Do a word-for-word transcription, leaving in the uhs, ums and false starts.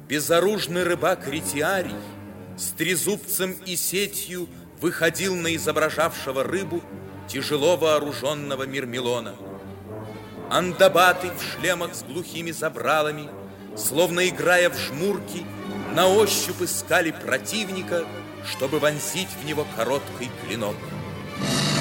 Безоружный рыбак Ретиарий с трезубцем и сетью выходил на изображавшего рыбу тяжело вооруженного Мирмилона. Андабаты в шлемах с глухими забралами, словно играя в жмурки, на ощупь искали противника, чтобы вонзить в него короткий клинок.